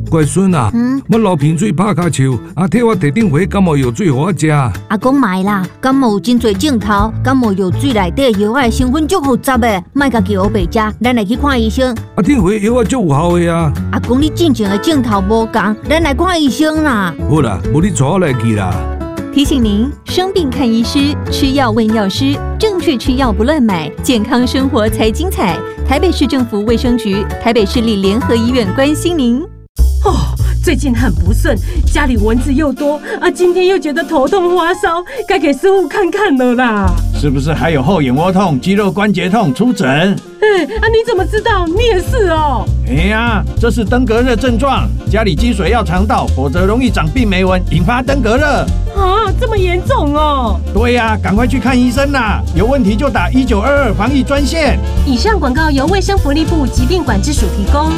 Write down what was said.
乖孙啊，我流鼻水拍骹笑，替我地顶回感冒药水给我食。 阿公买啦，感冒有真多镜头，感冒药水内底药的成分足复杂的，莫家己学白食，咱来去看医生。 顶回药足有效的啊。 阿公，你进前的镜头无同，咱来看医生啦。 好啦，无你带我来去啦。 提醒您：生病看医师，吃药问药师，正确吃药不乱买，健康生活才精彩。台北市政府卫生局、台北市立联合医院关心您。 最近很不顺，家里蚊子又多今天又觉得头痛发烧，该给师傅看看了啦。 是不是还有后眼窝痛、肌肉关节痛？出诊。 你怎么知道？你也是哦。 这是登革热症状，家里积水要常倒，否则容易长病媒蚊，引发登革热。 这么严重哦？ 对呀，赶快去看医生啦！有问题就打1922防疫专线。 以上广告由卫生福利部疾病管制署提供。